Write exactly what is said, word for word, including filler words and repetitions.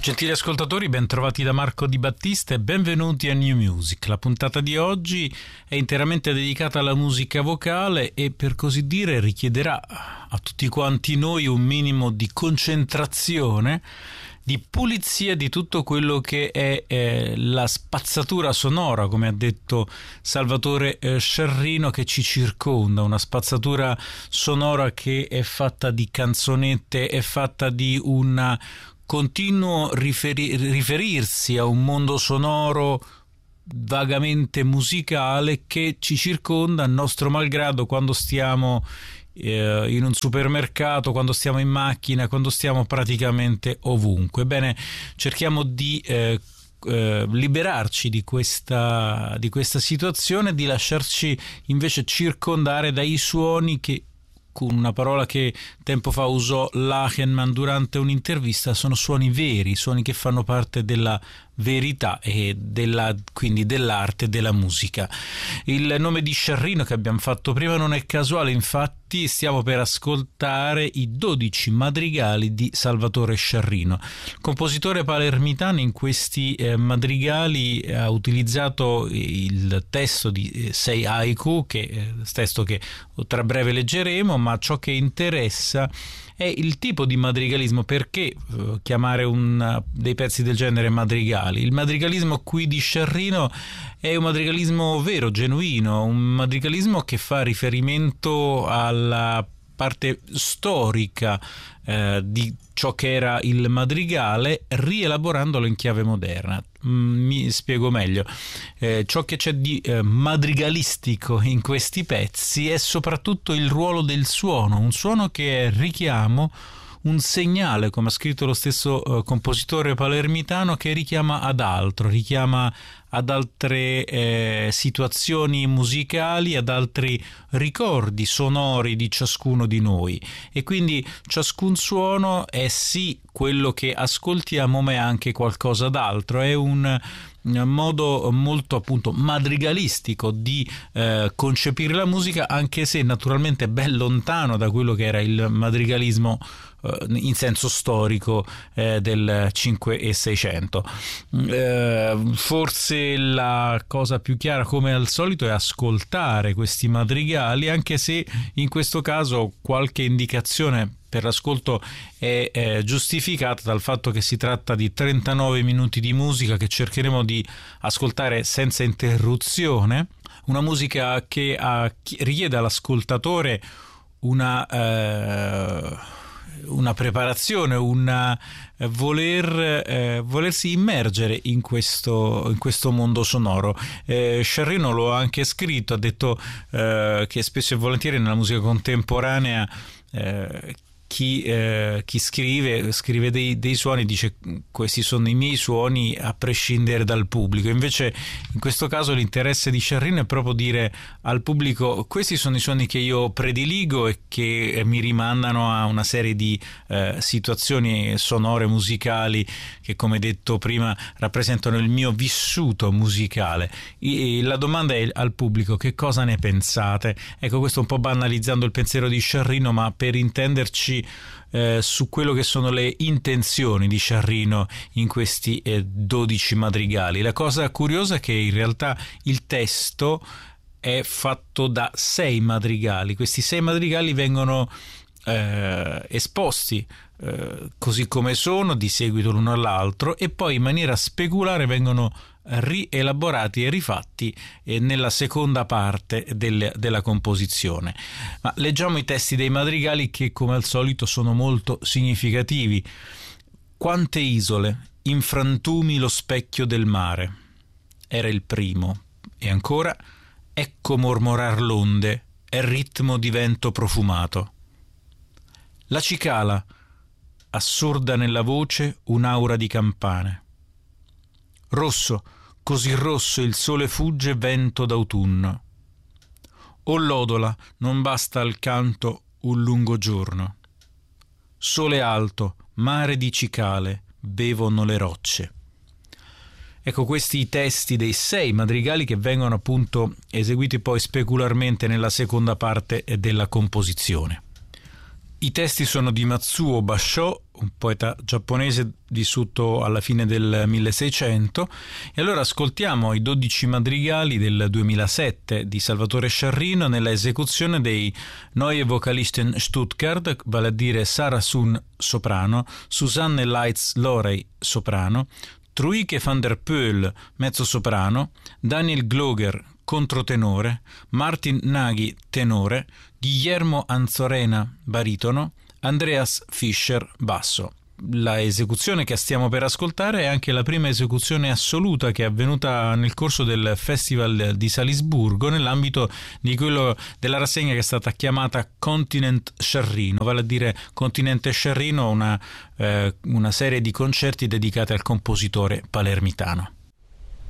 Gentili ascoltatori, ben trovati da Marco Di Battista e benvenuti a New Music. La puntata di oggi è interamente dedicata alla musica vocale e, per così dire, richiederà a tutti quanti noi un minimo di concentrazione, di pulizia di tutto quello che è eh, la spazzatura sonora, come ha detto Salvatore eh, Sciarrino, che ci circonda, una spazzatura sonora che è fatta di canzonette, è fatta di una continuo riferi- riferirsi a un mondo sonoro vagamente musicale che ci circonda a nostro malgrado quando stiamo eh, in un supermercato, quando stiamo in macchina, quando stiamo praticamente ovunque. Bene, cerchiamo di eh, eh, liberarci di questa, di questa situazione, di lasciarci invece circondare dai suoni che, con una parola che tempo fa usò Lachenmann durante un'intervista, sono suoni veri, suoni che fanno parte della verità e della, quindi dell'arte della musica. Il nome di Sciarrino che abbiamo fatto prima non è casuale, infatti stiamo per ascoltare i dodici madrigali di Salvatore Sciarrino. Il compositore palermitano in questi eh, madrigali ha utilizzato il testo di eh, sei haiku, che eh, testo che tra breve leggeremo, ma ciò che interessa è il tipo di madrigalismo. Perché uh, chiamare un, uh, dei pezzi del genere madrigali? Il madrigalismo qui di Sciarrino è un madrigalismo vero, genuino, un madrigalismo che fa riferimento alla parte storica eh, di ciò che era il madrigale, rielaborandolo in chiave moderna. Mm, mi spiego meglio. Eh, ciò che c'è di eh, madrigalistico in questi pezzi è soprattutto il ruolo del suono, un suono che è richiamo, un segnale, come ha scritto lo stesso eh, compositore palermitano, che richiama ad altro, richiama ad altre eh, situazioni musicali, ad altri ricordi sonori di ciascuno di noi, e quindi ciascun suono è sì quello che ascoltiamo, ma è anche qualcosa d'altro, è un modo molto appunto madrigalistico di eh, concepire la musica, anche se naturalmente ben lontano da quello che era il madrigalismo eh, in senso storico eh, del cinque e seicento. Eh, forse la cosa più chiara, come al solito, è ascoltare questi madrigali, anche se in questo caso qualche indicazione per l'ascolto è eh, giustificata dal fatto che si tratta di trentanove minuti di musica che cercheremo di ascoltare senza interruzione, una musica che ha, richiede all'ascoltatore una, eh, una preparazione, una eh, voler, eh, volersi immergere in questo, in questo mondo sonoro. Eh, Sciarrino lo ha anche scritto, ha detto eh, che spesso e volentieri nella musica contemporanea eh, Chi, eh, chi scrive scrive dei, dei suoni, dice questi sono i miei suoni a prescindere dal pubblico. Invece in questo caso l'interesse di Sciarrino è proprio dire al pubblico: questi sono i suoni che io prediligo e che mi rimandano a una serie di eh, situazioni sonore musicali che, come detto prima, rappresentano il mio vissuto musicale. E la domanda è al pubblico: che cosa ne pensate? Ecco, questo un po' banalizzando il pensiero di Sciarrino, ma per intenderci Eh, su quello che sono le intenzioni di Sciarrino in questi eh, dodici madrigali. La cosa curiosa è che in realtà il testo è fatto da sei madrigali. Questi sei madrigali vengono eh, esposti eh, così come sono, di seguito l'uno all'altro, e poi in maniera speculare vengono rielaborati e rifatti eh, nella seconda parte del, della composizione. Ma leggiamo i testi dei madrigali, che come al solito sono molto significativi. Quante isole, in frantumi lo specchio del mare, era il primo. E ancora: ecco mormorar l'onde, è ritmo di vento profumato. La cicala, assorda nella voce un'aura di campane. Rosso, così rosso il sole fugge, vento d'autunno. O lodola, non basta al canto un lungo giorno. Sole alto, mare di cicale, bevono le rocce. Ecco, questi i testi dei sei madrigali che vengono appunto eseguiti poi specularmente nella seconda parte della composizione. I testi sono di Matsuo Basho, un poeta giapponese vissuto alla fine del milleseicento. E allora ascoltiamo i dodici madrigali del duemilasette di Salvatore Sciarrino nella esecuzione dei Neue Vokalisten Stuttgart, vale a dire Sarah Sun soprano, Susanne Leitz Lorey soprano, Truike van der Poel mezzosoprano, Daniel Gloger controtenore, Martin Nagy tenore, Guillermo Anzorena baritono, Andreas Fischer basso. La esecuzione che stiamo per ascoltare è anche la prima esecuzione assoluta che è avvenuta nel corso del Festival di Salisburgo nell'ambito di quello della rassegna che è stata chiamata Continent Sciarrino, vale a dire Continente Sciarrino, una, eh, una serie di concerti dedicati al compositore palermitano.